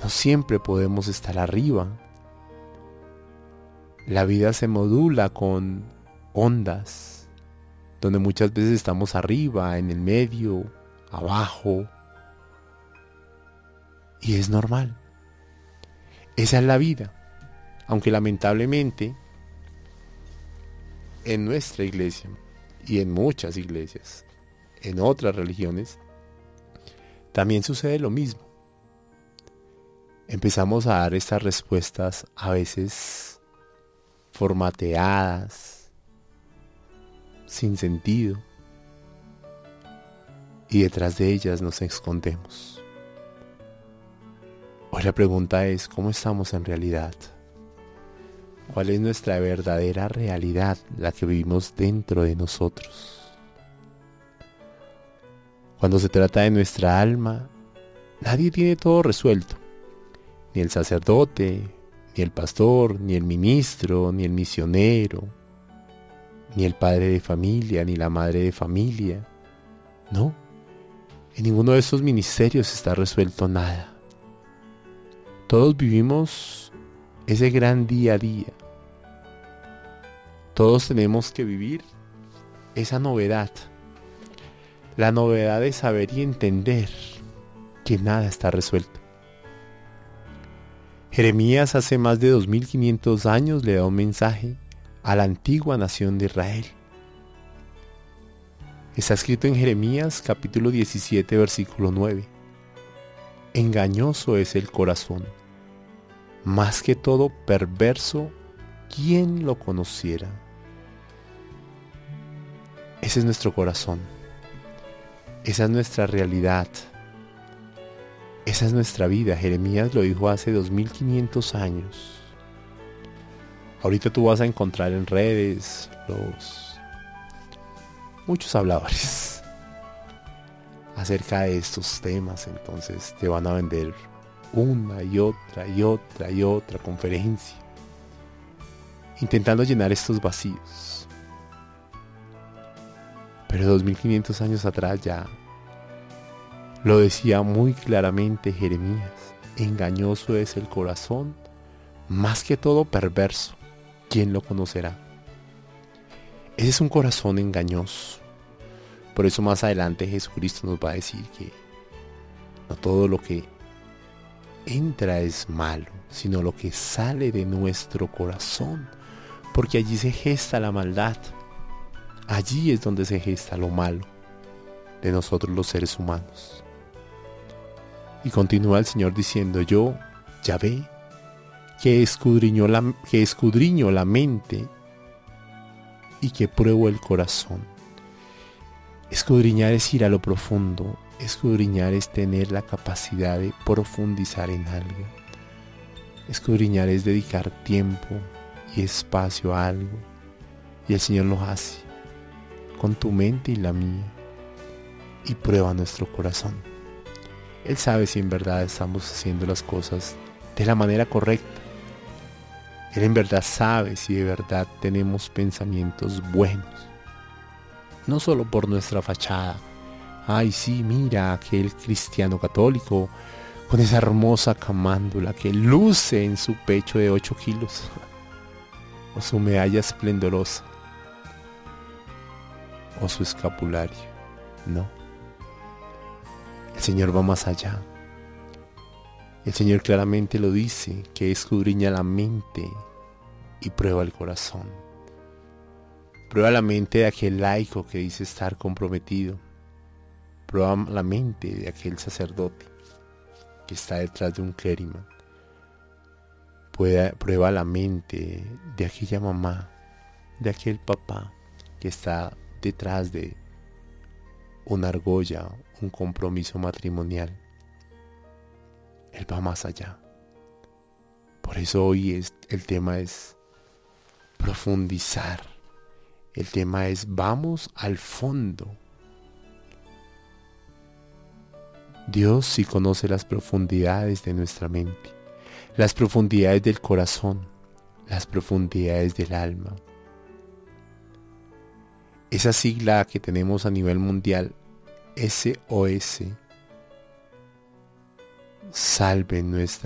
No siempre podemos estar arriba. La vida se modula con ondas, donde muchas veces estamos arriba, en el medio, abajo. Y es normal. Esa es la vida. Aunque lamentablemente en nuestra iglesia y en muchas iglesias, en otras religiones, también sucede lo mismo. Empezamos a dar estas respuestas a veces formateadas, sin sentido, y detrás de ellas nos escondemos. Hoy la pregunta es, ¿cómo estamos en realidad? ¿Cuál es nuestra verdadera realidad, la que vivimos dentro de nosotros? Cuando se trata de nuestra alma, nadie tiene todo resuelto. Ni el sacerdote, ni el pastor, ni el ministro, ni el misionero, ni el padre de familia, ni la madre de familia. No, en ninguno de esos ministerios está resuelto nada. Todos vivimos ese gran día a día. Todos tenemos que vivir esa novedad. La novedad de saber y entender que nada está resuelto. Jeremías hace más de 2500 años le da un mensaje a la antigua nación de Israel. Está escrito en Jeremías capítulo 17 versículo 9. Engañoso es el corazón, más que todo perverso, ¿quién lo conociera? Ese es nuestro corazón. Esa es nuestra realidad. Esa es nuestra vida. Jeremías lo dijo hace 2500 años. Ahorita tú vas a encontrar en redes muchos habladores acerca de estos temas. Entonces te van a vender una y otra conferencia, intentando llenar estos vacíos. Pero 2500 años atrás ya lo decía muy claramente Jeremías. Engañoso es el corazón, más que todo perverso. ¿Quién lo conocerá? Ese es un corazón engañoso. Por eso más adelante Jesucristo nos va a decir que no todo lo que entra es malo, sino lo que sale de nuestro corazón. Porque allí se gesta la maldad. Allí es donde se gesta lo malo de nosotros los seres humanos. Y continúa el Señor diciendo, yo, Yahvé, que escudriño la mente y que pruebo el corazón. Escudriñar es ir a lo profundo. Escudriñar es tener la capacidad de profundizar en algo. Escudriñar es dedicar tiempo y espacio a algo. Y el Señor lo hace con tu mente y la mía. Y prueba nuestro corazón. Él sabe si en verdad estamos haciendo las cosas de la manera correcta. Él en verdad sabe si de verdad tenemos pensamientos buenos. No solo por nuestra fachada. Ay, sí, mira aquel cristiano católico con esa hermosa camándula que luce en su pecho de 8 kilos. O su medalla esplendorosa. O su escapulario. No. El Señor va más allá. El Señor claramente lo dice, que escudriña la mente y prueba el corazón. Prueba la mente de aquel laico que dice estar comprometido. Prueba la mente de aquel sacerdote que está detrás de un clérigo. Prueba la mente de aquella mamá, de aquel papá que está detrás de una argolla, un compromiso matrimonial. Él va más allá. Por eso hoy el tema es profundizar. El tema es vamos al fondo. Dios sí conoce las profundidades de nuestra mente, las profundidades del corazón, las profundidades del alma. Esa sigla que tenemos a nivel mundial, SOS, salve nuestra